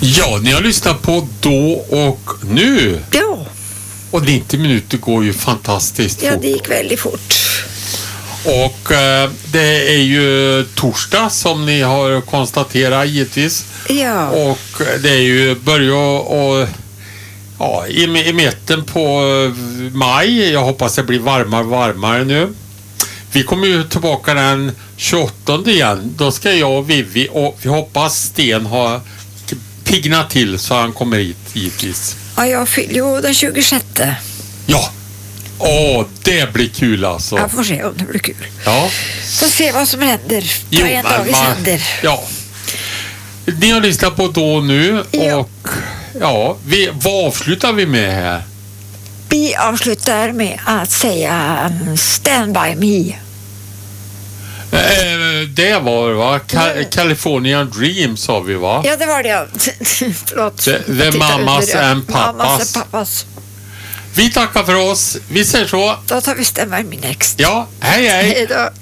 Ja, ni har lyssnat på Då och nu. Ja. Och 90 minuter går ju fantastiskt fort. Ja, det gick väldigt fort. Och det är ju torsdag som ni har konstaterat givetvis. Ja. Och det är ju i mitten på maj. Jag hoppas det blir varmare nu. Vi kommer ju tillbaka den 28 igen. Då ska jag och Vivi, och vi hoppas Sten har piggnat till så han kommer hit givetvis. Ja, jag fyller ju den 26. Ja. Det blir kul alltså. Jag får se om det blir kul. Ja. Får se vad som händer. Ta en dag i sänder. Ja. Ni har lyssnat på Då och nu. Ja. Och vad avslutar vi med här? Vi avslutar med att säga Stand by me. Det var va? Californian Dream sa vi va? Ja, det var det. Förlåt. The Mamas and Pappas. Vi tackar för oss. Vi säger så. Då tar vi Stand by me next. Ja, hej. Hej då.